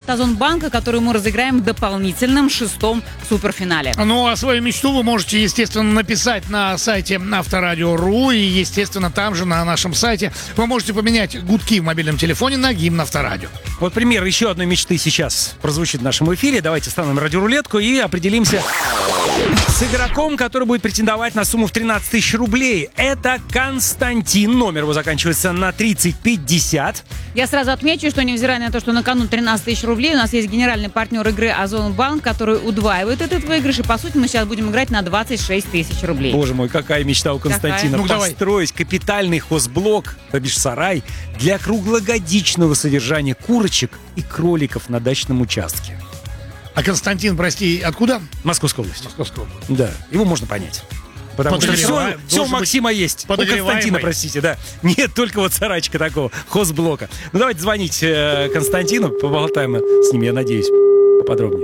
Озонбанка, которую мы разыграем в дополнительном 6-м суперфинале. Ну, а свою мечту вы можете, естественно, написать на сайте Авторадио.ру. И, естественно, там же на нашем сайте вы можете поменять гудки в мобильном телефоне на гимн Авторадио. Вот пример еще одной мечты сейчас прозвучит в нашем эфире. Давайте ставим радиорулетку и определимся с игроком, который будет претендовать на сумму в 13 тысяч рублей. Это Константин. Номер его заканчивается на 3050. Я сразу отмечу, что невзирая на то, что на кону 13 тысяч рублей, у нас есть генеральный партнер игры Озонбанк, который удваивает этот выигрыш. И, по сути, мы сейчас будем играть на 26 тысяч рублей. Боже мой, какая мечта у Константина. Ну, построить капитальный хозблок, то бишь сарай, для круглогодичного содержания курочек и кроликов на дачном участке. А Константин, прости, откуда? Московская область. Московская область. Да, его можно понять. Потому что все у Максима есть. У Константина, простите, да. Нет только вот сарайчика такого, хозблока. Ну, давайте звонить Константину, поболтаем с ним, я надеюсь, поподробнее.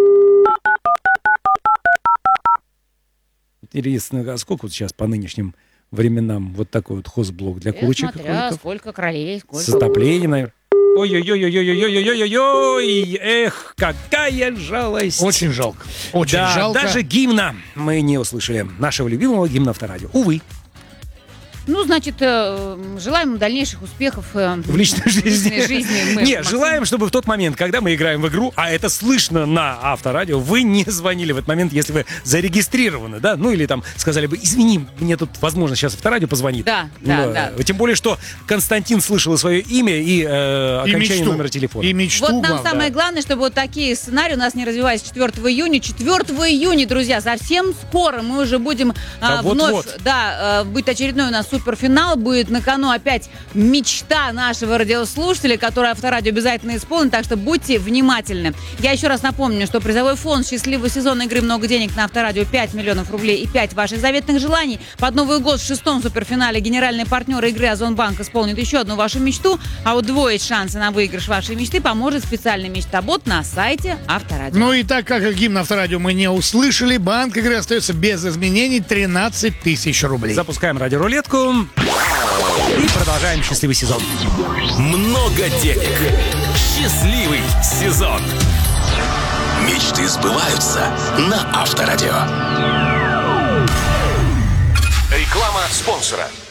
Интересно, а сколько вот сейчас по нынешним временам вот такой вот хозблок для курочек? Смотря сколько кролей, сколько... С отоплением, наверное. Ой-ой-ой-ой-ой-ой-ой-ой-ой-ой, эх, какая жалость. Очень жалко. Очень да, жалко. Даже гимна мы не услышали. Нашего любимого гимна Авторадио. Увы. Ну, значит, желаем дальнейших успехов в личной жизни. Не, Максим, желаем, чтобы в тот момент, когда мы играем в игру, а это слышно на Авторадио, вы не звонили в этот момент, если вы зарегистрированы, да? Ну, или там сказали бы, извини, мне тут, возможно, сейчас Авторадио позвонит. Да. Тем более, что Константин слышал свое имя и окончание номера телефона. И мечту. Вот нам самое главное, чтобы вот такие сценарии у нас не развивались 4 июня. 4 июня, друзья, совсем скоро мы уже будем вновь, будет очередной у нас суперфинал, будет на кону опять мечта нашего радиослушателя, которую Авторадио обязательно исполнит, так что будьте внимательны. Я еще раз напомню, что призовой фонд счастливого сезона игры «Много денег» на Авторадио 5 миллионов рублей и 5 ваших заветных желаний. Под Новый год в 6-м суперфинале генеральный партнер игры Озонбанк исполнит еще одну вашу мечту, а удвоить шансы на выигрыш вашей мечты поможет специальный мечтобот на сайте Авторадио. Ну и так как гимн Авторадио мы не услышали, банк игры остается без изменений 13 тысяч рублей. Запускаем радиорулетку и продолжаем счастливый сезон. Много денег. Счастливый сезон. Мечты сбываются на Авторадио. Реклама спонсора.